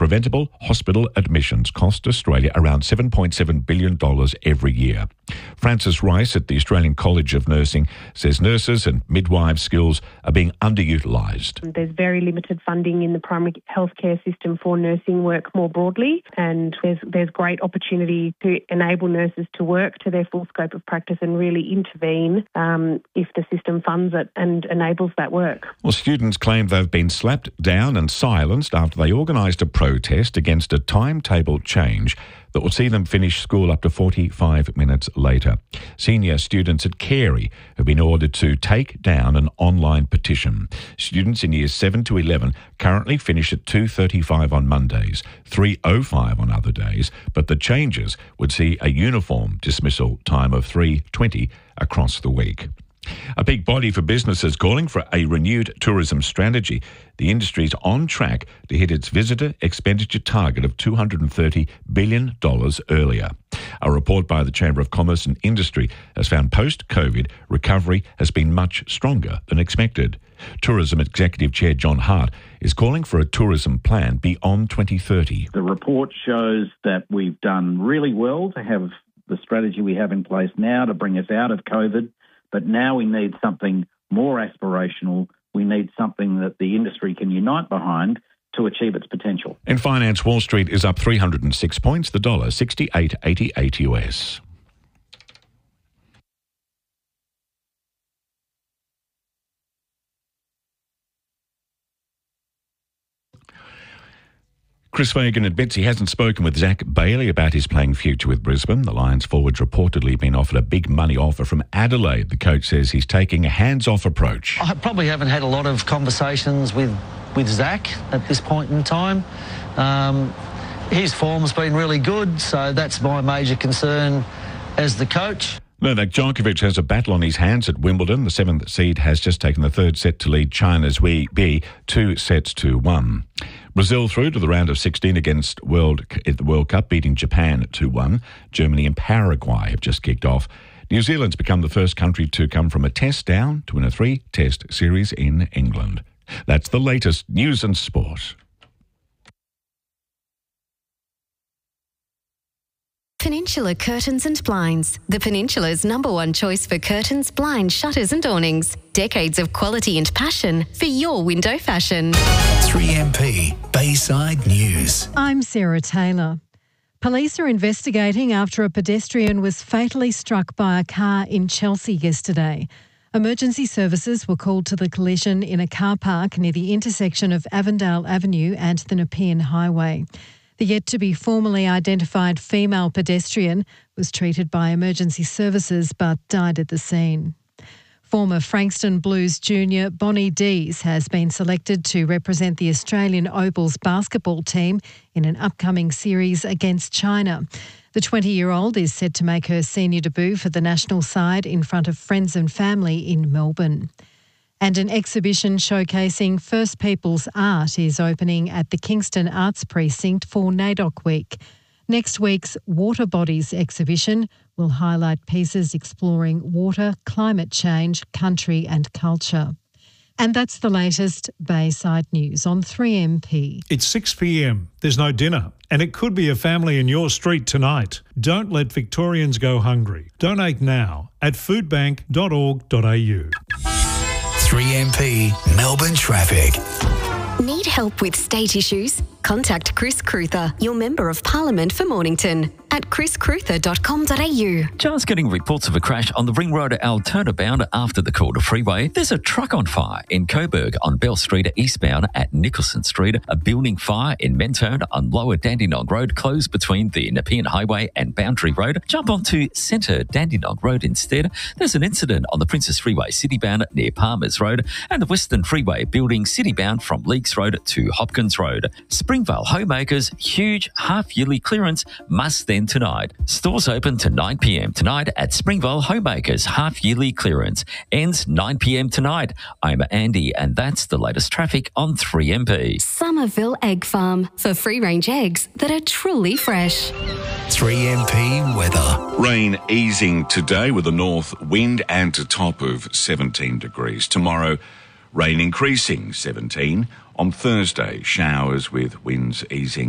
Preventable hospital admissions cost Australia around $7.7 billion every year. Frances Rice at the Australian College of Nursing says nurses and midwives' skills are being underutilised. There's very limited funding in the primary healthcare system for nursing work more broadly, and there's great opportunity to enable nurses to work to their full scope of practice and really intervene if the system funds it and enables that work. Well, students claim they've been slapped down and silenced after they organised a protest against a timetable change that will see them finish school up to 45 minutes later. Senior students at Carey have been ordered to take down an online petition. Students in years 7 to 11 currently finish at 2:35 on Mondays, 3:05 on other days, but the changes would see a uniform dismissal time of 3:20 across the week. A big body for businesses calling for a renewed tourism strategy. The industry is on track to hit its visitor expenditure target of $230 billion earlier. A report by the Chamber of Commerce and Industry has found post-COVID recovery has been much stronger than expected. Tourism Executive Chair John Hart is calling for a tourism plan beyond 2030. The report shows that we've done really well to have the strategy we have in place now to bring us out of COVID. But now we need something more aspirational. We need something that the industry can unite behind to achieve its potential. In finance, Wall Street is up 306 points, the dollar 68.88 US. Chris Fagan admits he hasn't spoken with Zach Bailey about his playing future with Brisbane. The Lions forward's reportedly been offered a big money offer from Adelaide. The coach says he's taking a hands-off approach. I probably haven't had a lot of conversations with Zach at this point in time. His form's been really good, so that's my major concern as the coach. Novak Djokovic has a battle on his hands at Wimbledon. The seventh seed has just taken the third set to lead China's Wei Bi 2-1. Brazil through to the round of 16 against the World Cup, beating Japan 2-1. Germany and Paraguay have just kicked off. New Zealand's become the first country to come from a test down to win a 3-test series in England. That's the latest news and sport. Peninsula Curtains and Blinds, the Peninsula's #1 choice for curtains, blinds, shutters and awnings. Decades of quality and passion for your window fashion. 3MP Bayside News. I'm Sarah Taylor. Police are investigating after a pedestrian was fatally struck by a car in Chelsea yesterday. Emergency services were called to the collision in a car park near the intersection of Avondale Avenue and the Nepean Highway. The yet-to-be-formally identified female pedestrian was treated by emergency services but died at the scene. Former Frankston Blues junior Bonnie Dees has been selected to represent the Australian Opals basketball team in an upcoming series against China. The 20-year-old is set to make her senior debut for the national side in front of friends and family in Melbourne. And an exhibition showcasing First Peoples art is opening at the Kingston Arts Precinct for NAIDOC Week. Next week's Water Bodies exhibition will highlight pieces exploring water, climate change, country and culture. And that's the latest Bayside News on 3MP. It's 6 p.m. There's no dinner, and it could be a family in your street tonight. Don't let Victorians go hungry. Donate now at foodbank.org.au. 3MP Melbourne Traffic. Need help with state issues? Contact Chris Cruther, your Member of Parliament for Mornington, at chriscruther.com.au. Just getting reports of a crash on the Ring Road Altona-bound after the Calder Freeway. There's a truck on fire in Coburg on Bell Street eastbound at Nicholson Street. A building fire in Mentone on Lower Dandenong Road closed between the Nepean Highway and Boundary Road. Jump onto Centre Dandenong Road instead. There's an incident on the Princess Freeway citybound near Palmers Road and the Western Freeway building citybound from Leakes Road to Hopkins Road. Springvale Homemakers, huge half-yearly clearance must end tonight. Stores open to 9 p.m. tonight at Springvale Homemakers half-yearly clearance. Ends 9 p.m. tonight. I'm Andy and that's the latest traffic on 3MP. Somerville Egg Farm for free-range eggs that are truly fresh. 3MP weather. Rain easing today with a north wind and a top of 17 degrees. Tomorrow, rain increasing 17. On Thursday, showers with winds easing.